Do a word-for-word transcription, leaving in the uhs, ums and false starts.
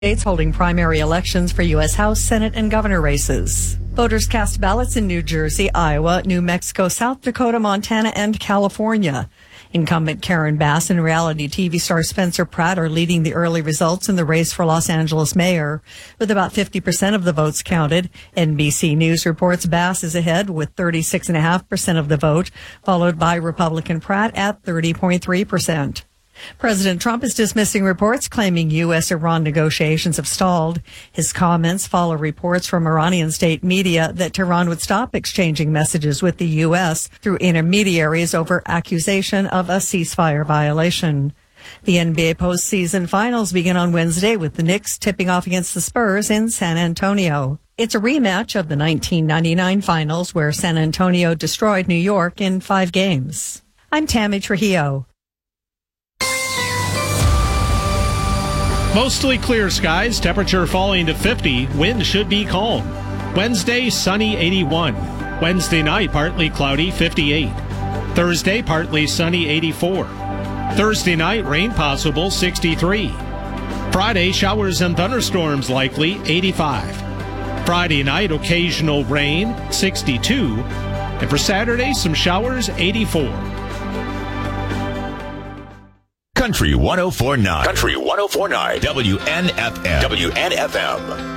States holding primary elections for U S House, Senate, and governor races. Voters cast ballots in New Jersey, Iowa, New Mexico, South Dakota, Montana, and California. Incumbent Karen Bass and reality T V star Spencer Pratt are leading the early results in the race for Los Angeles mayor. With about fifty percent of the votes counted, N B C News reports Bass is ahead with thirty-six point five percent of the vote, followed by Republican Pratt at thirty point three percent. President Trump is dismissing reports claiming U S Iran negotiations have stalled. His comments follow reports from Iranian state media that Tehran would stop exchanging messages with the U S through intermediaries over accusation of a ceasefire violation. The N B A postseason finals begin on Wednesday with the Knicks tipping off against the Spurs in San Antonio. It's a rematch of the nineteen ninety-nine finals where San Antonio destroyed New York in five games. I'm Tammy Trujillo. Mostly clear skies, temperature falling to fifty, wind should be calm. Wednesday, sunny, eighty-one. Wednesday night, partly cloudy, fifty-eight. Thursday, partly sunny, eighty-four. Thursday night, rain possible, sixty-three. Friday, showers and thunderstorms likely, eighty-five. Friday night, occasional rain, sixty-two. And for Saturday, some showers, eighty-four. Country one oh four point nine. Country one oh four point nine. W N F M. W N F M.